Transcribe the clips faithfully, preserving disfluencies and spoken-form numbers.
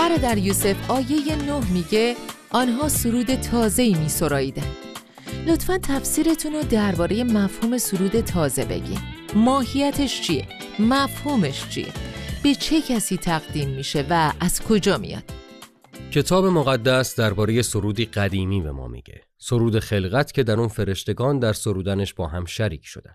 برادر یوسف آیه نه میگه آنها سرود تازه‌ای می‌سراییدند. لطفاً تفسیرتون رو درباره مفهوم سرود تازه بگین. ماهیتش چیه؟ مفهومش چیه؟ به چه کسی تقدیم میشه و از کجا میاد؟ کتاب مقدس درباره سرودی قدیمی به ما میگه. سرود خلقت که در اون فرشتگان در سرودنش با هم شریک شدن.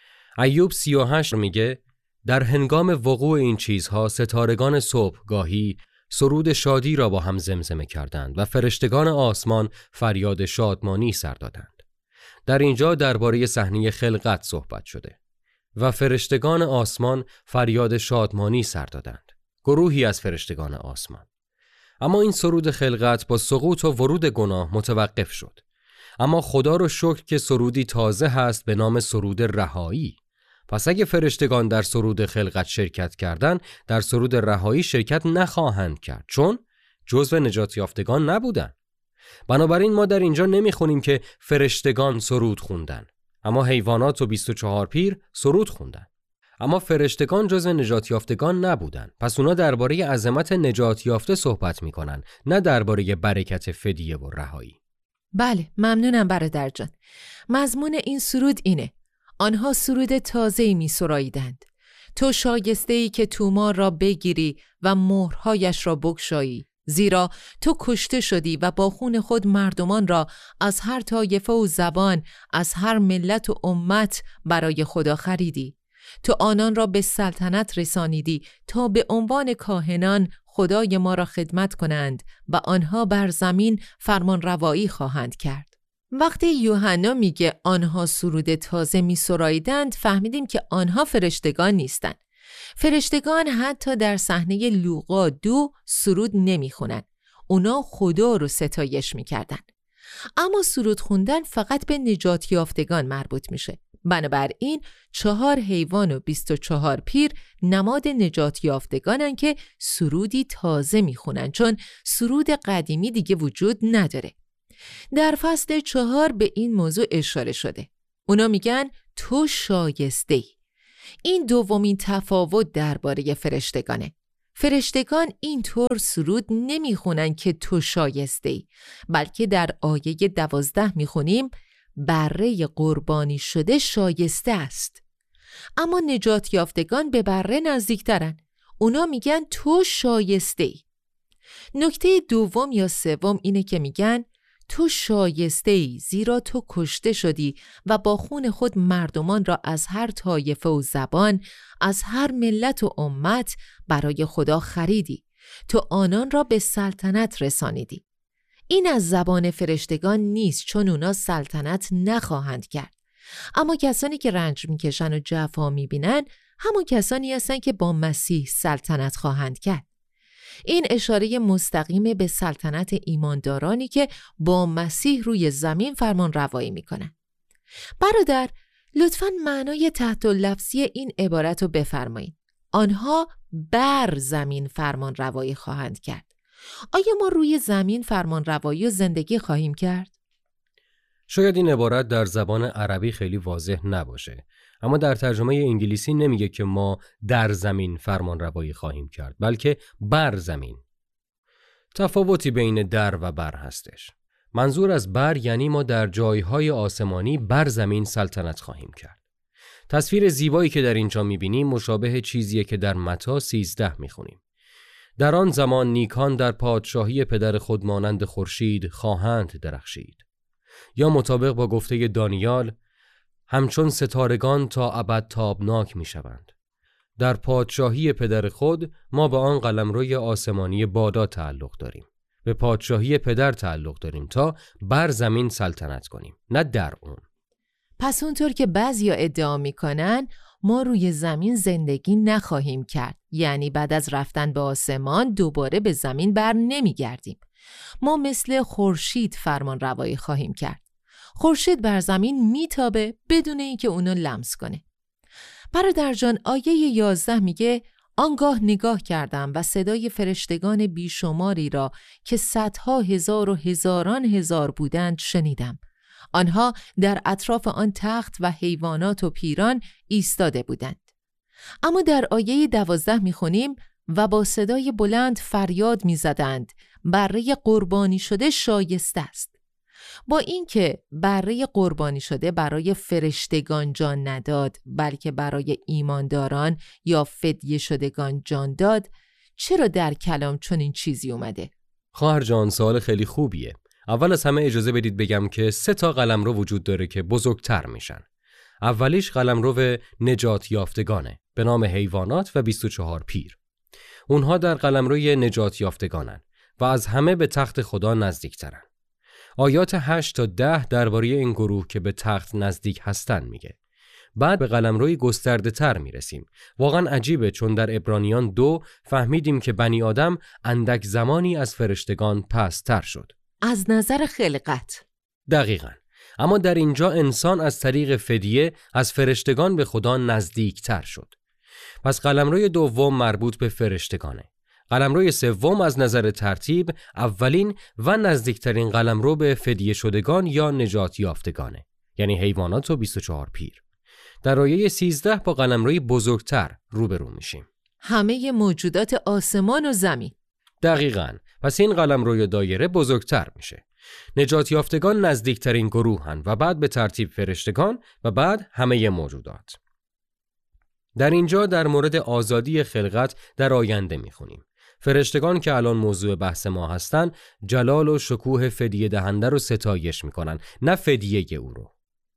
ایوب سی و هشت میگه در هنگام وقوع این چیزها ستارگان صبحگاهی سرود شادی را با هم زمزمه کردند و فرشتگان آسمان فریاد شادمانی سر دادند. در اینجا درباره صحنه خلقت صحبت شده و فرشتگان آسمان فریاد شادمانی سر دادند. گروهی از فرشتگان آسمان. اما این سرود خلقت با سقوط و ورود گناه متوقف شد. اما خدا رو شکر که سرودی تازه هست به نام سرود رهایی. پس اگه فرشتگان در سرود خلقت شرکت کردن، در سرود رهایی شرکت نخواهند کرد، چون جزو نجات یافتگان نبودن. بنابراین ما در اینجا نمیخونیم که فرشتگان سرود خوندن، اما حیوانات و بیست و چهار پیر سرود خوندن. اما فرشتگان جزو نجات یافتگان نبودن. پس اونا درباره عظمت نجات یافته صحبت میکنن، نه درباره برکت فدیه و رهایی. بله، ممنونم برادر جان. مضمون این سرود اینه: آنها سرود تازه‌ای می‌سراییدند. تو شایسته‌ای که تومار را بگیری و مهرهایش را بگشایی، زیرا تو کشته شدی و با خون خود مردمان را از هر طایفه و زبان، از هر ملت و امت برای خدا خریدی. تو آنان را به سلطنت رسانیدی تا به عنوان کاهنان خدای ما را خدمت کنند و آنها بر زمین فرمان روایی خواهند کرد. وقتی یوحنا میگه آنها سرود تازه می‌سراییدند، فهمیدیم که آنها فرشتگان نیستن. فرشتگان حتی در صحنه لوقا دو سرود نمیخونن. اونا خدا رو ستایش میکردن. اما سرود خوندن فقط به نجات یافتگان مربوط میشه. بنابراین چهار حیوان و بیست و چهار پیر نماد نجات یافتگانن که سرودی تازه میخونن، چون سرود قدیمی دیگه وجود نداره. در فصل چهار به این موضوع اشاره شده. اونا میگن تو شایسته‌ای. این دومین تفاوت درباره فرشتگانه. فرشتگان اینطور سرود نمیخونن که تو شایسته‌ای، بلکه در آیه دوازده میخونیم بره قربانی شده شایسته است. اما نجات یافتگان به بره نزدیکترن. اونا میگن تو شایسته‌ای. نکته دوم یا سوم اینه که میگن تو شایسته‌ای، زیرا تو کشته شدی و با خون خود مردمان را از هر طایفه و زبان، از هر ملت و امت برای خدا خریدی. تو آنان را به سلطنت رسانیدی. این از زبان فرشتگان نیست، چون اونا سلطنت نخواهند کرد. اما کسانی که رنج میکشن و جفا میبینن همون کسانی هستن که با مسیح سلطنت خواهند کرد. این اشاره مستقیم به سلطنت ایماندارانی که با مسیح روی زمین فرمان روایی میکنن. برادر، لطفاً معنای تحت لفظی این عبارت رو بفرمایید. آنها بر زمین فرمان روایی خواهند کرد. آیا ما روی زمین فرمان روایی و زندگی خواهیم کرد؟ شاید این عبارت در زبان عربی خیلی واضح نباشه، اما در ترجمه انگلیسی نمیگه که ما در زمین فرمان روایی خواهیم کرد، بلکه بر زمین. تفاوتی بین در و بر هستش. منظور از بر یعنی ما در جایهای آسمانی بر زمین سلطنت خواهیم کرد. تصویر زیبایی که در اینجا میبینیم مشابه چیزیه که در متی سیزده میخونیم. در آن زمان نیکان در پادشاهی پدر خود مانند خورشید خواهند درخشید. یا مطابق با گفته دانیال، همچون ستارگان تا ابد تابناک می شوند. در پادشاهی پدر خود ما به آن قلمروی آسمانی بادا تعلق داریم. به پادشاهی پدر تعلق داریم تا بر زمین سلطنت کنیم، نه در اون. پس اونطور که بعضیا ادعا میکنن ما روی زمین زندگی نخواهیم کرد، یعنی بعد از رفتن به آسمان دوباره به زمین بر نمیگردیم. ما مثل خورشید فرمان روایی خواهیم کرد. خورشید بر زمین میتابه بدون اینکه اونو لمس کنه. برادر جان، آیه یازده میگه آنگاه نگاه کردم و صدای فرشتگان بیشماری را که صدها هزار و هزاران هزار بودند شنیدم. آنها در اطراف آن تخت و حیوانات و پیران ایستاده بودند. اما در آیه دوازده میخونیم و با صدای بلند فریاد می‌زدند بره قربانی شده شایسته است. با اینکه بره قربانی شده برای فرشتگان جان نداد بلکه برای ایمانداران یا فدیه شدگان جان داد، چرا در کلام چنین چیزی اومده؟ خواهر جان، سوال خیلی خوبیه. اول از همه اجازه بدید بگم که سه تا قلمرو وجود داره که بزرگتر میشن. اولیش قلمرو نجات یافتگانه به نام حیوانات و بیست و چهار پیر. اونها در قلمروی نجات یافتگانن و از همه به تخت خدا نزدیکترن. آیات هشت تا ده درباره این گروه که به تخت نزدیک هستن میگه. بعد به قلمروی گسترده تر میرسیم. واقعا عجیبه، چون در عبرانیان دو فهمیدیم که بنی آدم اندک زمانی از فرشتگان پست‌تر شد. از نظر خلقت. دقیقاً. اما در اینجا انسان از طریق فدیه از فرشتگان به خدا نزدیکتر شد. پس قلمروی دوم مربوط به فرشتگانه. قلمروی سوم از نظر ترتیب اولین و نزدیکترین قلمرو به فدیه شدگان یا نجات یافتگانه، یعنی حیوانات و بیست و چهار پیر. در آیه سیزده با قلمروی بزرگتر روبرو میشیم. همه موجودات آسمان و زمین. دقیقاً. پس این قلمروی دایره بزرگتر میشه. نجات یافتگان نزدیکترین گروهن و بعد به ترتیب فرشتگان و بعد همه موجودات. در اینجا در مورد آزادی خلقت در آینده میخونیم. فرشتگان که الان موضوع بحث ما هستن جلال و شکوه فدیه دهنده رو ستایش میکنن، نه فدیه او رو.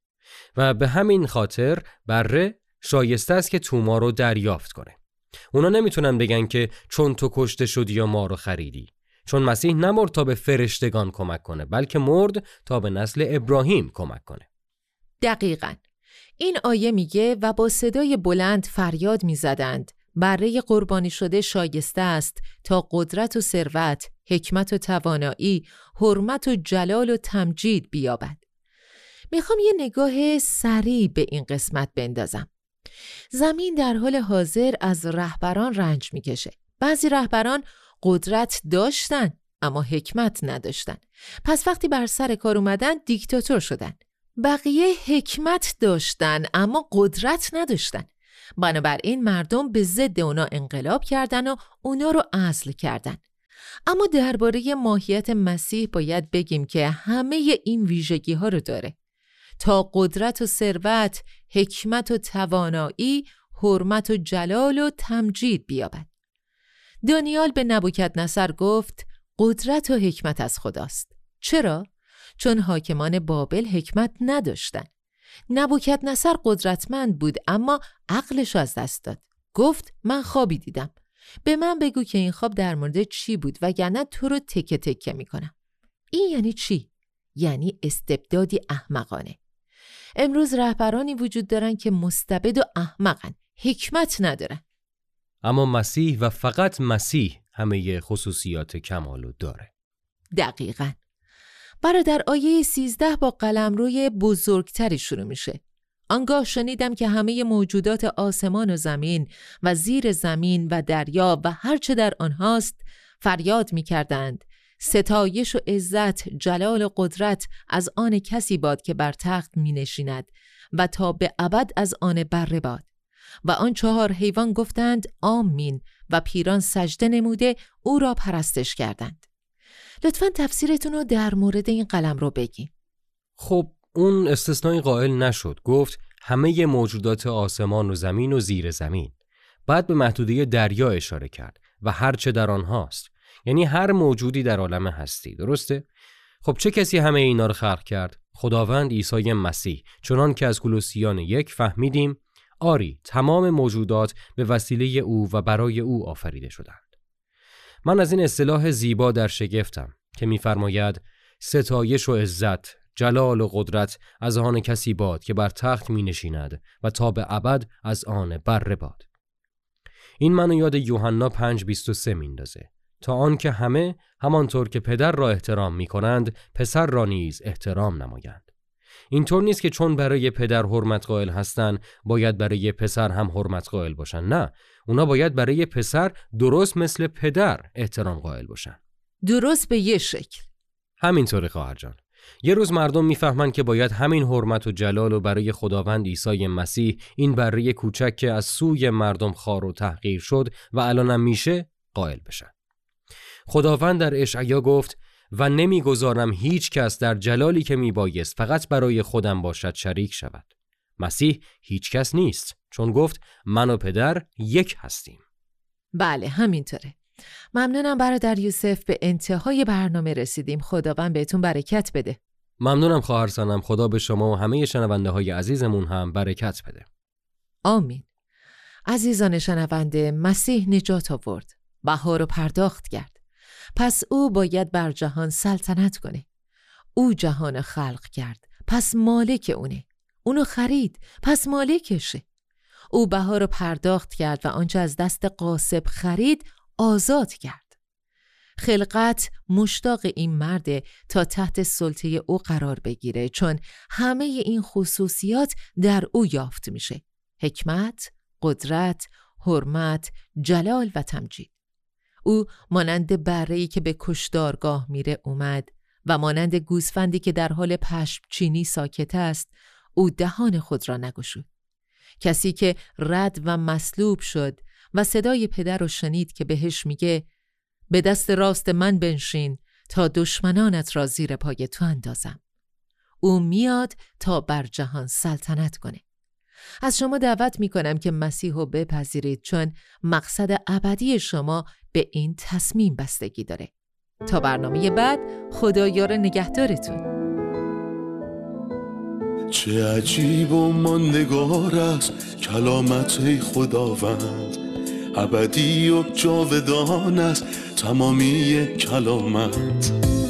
و به همین خاطر بره شایسته است که توما رو دریافت کنه. اونا نمیتونن بگن که چون تو کشته شدی یا ما رو خریدی، چون مسیح نمرد تا به فرشتگان کمک کنه بلکه مرد تا به نسل ابراهیم کمک کنه. دقیقاً. این آیه میگه و با صدای بلند فریاد میزدند بره قربانی شده شایسته است تا قدرت و ثروت، حکمت و توانایی، حرمت و جلال و تمجید بیابد. میخوام یه نگاه سریع به این قسمت بندازم. زمین در حال حاضر از رهبران رنج میکشه. بعضی رهبران قدرت داشتن اما حکمت نداشتن. پس وقتی بر سر کار اومدن دیکتاتور شدن. بقیه حکمت داشتن اما قدرت نداشتن. بنابراین مردم به ضد اونا انقلاب کردن و اونا رو عزل کردن. اما درباره ماهیت مسیح باید بگیم که همه این ویژگی ها رو داره تا قدرت و ثروت، حکمت و توانایی، حرمت و جلال و تمجید بیابد. دانیال به نبوکدنصر گفت قدرت و حکمت از خداست. چرا؟ چون حاکمان بابل حکمت نداشتن. نبوکدنصر قدرتمند بود اما عقلش از دست داد. گفت من خوابی دیدم. به من بگو که این خواب در مورد چی بود وگرنه تو رو تکه تکه میکنم. این یعنی چی؟ یعنی استبدادی احمقانه. امروز رهبرانی وجود دارن که مستبد و احمقن، حکمت ندارن. اما مسیح و فقط مسیح همه خصوصیات کمالو داره. دقیقاً. برادر آیه سیزده با قلمروی بزرگتری شروع میشه. آنگاه شنیدم که همه موجودات آسمان و زمین و زیر زمین و دریا و هر چه در آنهاست فریاد میکردند ستایش و عزت، جلال و قدرت از آن کسی باد که بر تخت می نشیند و تا به ابد از آن بره باد. و آن چهار حیوان گفتند آمین و پیران سجده نموده او را پرستش کردند. لطفاً تفسیرتون رو در مورد این قلم رو بگین. خب اون استثنایی قائل نشد، گفت همه موجودات آسمان و زمین و زیر زمین. بعد به محدوده دریا اشاره کرد و هر چه در آنهاست، یعنی هر موجودی در عالم هستی. درسته؟ خب چه کسی همه اینا رو خلق کرد؟ خداوند عیسی مسیح. چنان که از کولوسیان یک فهمیدیم آری تمام موجودات به وسیله او و برای او آفریده شدند. من از این اصطلاح زیبا در شگفتم که می‌فرماید ستایش و عزت، جلال و قدرت از آن کسی باد که بر تخت می نشیند و تا به ابد از آن بره باد. این منو یاد یوحنا پنج بیست و سه میندازه. تا آن که همه همانطور که پدر را احترام می کنند پسر را نیز احترام نمایند. اینطور نیست که چون برای پدر حرمت قائل هستند باید برای پسر هم حرمت قائل باشن. نه، اونا باید برای پسر درست مثل پدر احترام قائل باشن. درست به یه شکل. همینطوره خواهر جان. یه روز مردم میفهمن که باید همین حرمت و جلال و برای خداوند عیسی مسیح، این بره کوچک که از سوی مردم خوار و تحقیر شد و الانم میشه، قائل بشن. خداوند در اشعیا گفت و نمیگذارم هیچ کس در جلالی که میبایست فقط برای خودم باشد شریک شود. مسیح هیچ کس نیست، چون گفت من و پدر یک هستیم. بله همینطوره. ممنونم برادر یوسف، به انتهای برنامه رسیدیم. خداوند بهتون برکت بده. ممنونم خواهر سنم. خدا به شما و همه شنونده های عزیزمون هم برکت بده. آمین. عزیزان شنونده، مسیح نجات آورد، بها رو پرداخت کرد. پس او باید بر جهان سلطنت کنه. او جهان خلق کرد، پس مالک اونه. اونو خرید، پس مالکشه. او بها رو پرداخت کرد و آنچه از دست غاصب خرید آزاد کرد. خلقت مشتاق این مرده تا تحت سلطه او قرار بگیره، چون همه این خصوصیات در او یافت میشه: حکمت، قدرت، حرمت، جلال و تمجید. او مانند بره‌ای که به کشتارگاه میره اومد و مانند گوسفندی که در حال پشم چینی ساکت است، او دهان خود را نگشود. کسی که رد و مصلوب شد و صدای پدر رو شنید که بهش میگه به دست راست من بنشین تا دشمنانت را زیر پای تو اندازم. او میاد تا بر جهان سلطنت کنه. از شما دعوت میکنم که مسیح رو بپذیرید، چون مقصد ابدی شما به این تصمیم بستگی داره. تا برنامه بعد، خدا یار نگهدارتون. چه عجیب و ماندگار است کلامت ای خداوند، ابدی و جاودان است تمامی کلامت.